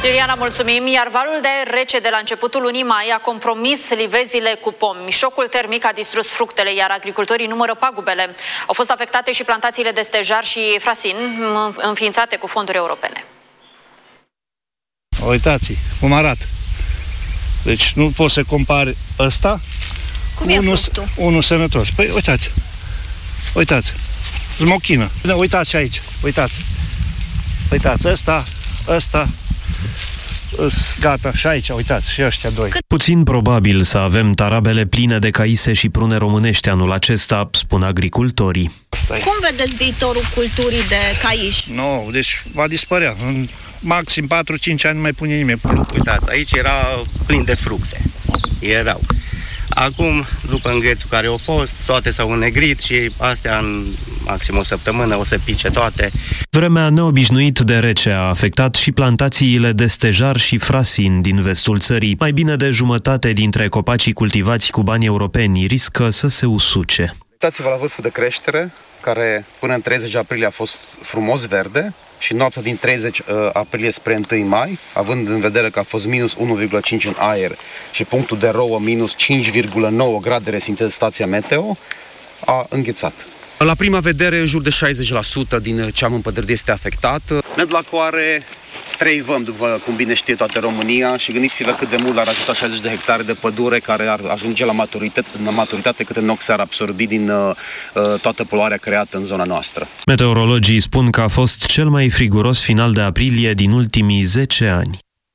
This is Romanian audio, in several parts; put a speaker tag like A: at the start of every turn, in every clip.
A: Iuliana, mulțumim. Iar valul de aer rece de la începutul lunii mai a compromis livezile cu pomi. Șocul termic a distrus fructele, iar agricultorii numără pagubele. Au fost afectate și plantațiile de stejar și frasin, înființate cu fonduri europene.
B: Uitați cum arată. Deci nu poți să compari ăsta
C: cu
B: unul sănătos. Păi uitați, smochină. Uitați aici, uitați, ăsta, gata, și aici, uitați, și ăștia doi.
D: Puțin probabil să avem tarabele pline de caise și prune românești anul acesta, spun agricultorii.
C: Cum vedeți viitorul culturii de caiși?
B: Nu, deci va dispărea. În maxim 4-5 ani nu mai pune nimeni.
E: Uitați, aici era plin de fructe. Erau. Acum, după înghețul care au fost, toate s-au înnegrit și astea în maxim o săptămână o să pice toate.
D: Vremea neobișnuit de rece a afectat și plantațiile de stejar și frasin din vestul țării. Mai bine de jumătate dintre copacii cultivați cu bani europeni riscă să se usuce.
F: Uitați-vă la vârful de creștere, care până în 30 aprilie a fost frumos verde și noaptea din 30 aprilie spre 1 mai, având în vedere că a fost minus 1,5 în aer și punctul de rouă minus 5,9 grade resimțite de stația meteo, a înghețat. La prima vedere, în jur de 60% din ce am împădărit este afectat. Medlacul are 3 vămi, după cum bine știe toată România, și gândiți-vă cât de mult ar ajuta 60 de hectare de pădure care ar ajunge la maturitate cât nox ar absorbi din toată poluarea creată în zona noastră.
D: Meteorologii spun că a fost cel mai friguros final de aprilie din ultimii 10 ani.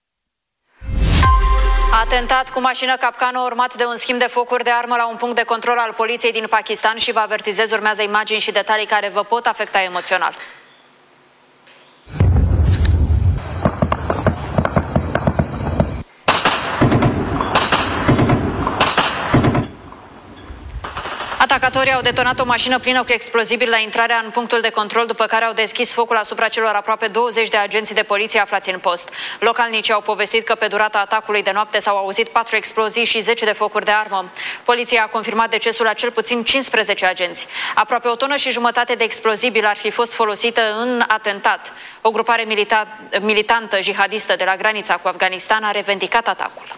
A: Atentat cu mașină capcană urmat de un schimb de focuri de armă la un punct de control al poliției din Pakistan și vă avertizez, urmează imagini și detalii care vă pot afecta emoțional. Atacatorii au detonat o mașină plină cu explozibili la intrarea în punctul de control, după care au deschis focul asupra celor aproape 20 de agenți de poliție aflați în post. Localnicii au povestit că pe durata atacului de noapte s-au auzit 4 explozii și 10 de focuri de armă. Poliția a confirmat decesul la cel puțin 15 agenți. Aproape 1,5 tone de explozibili ar fi fost folosită în atentat. O grupare militantă jihadistă de la granița cu Afganistan a revendicat atacul.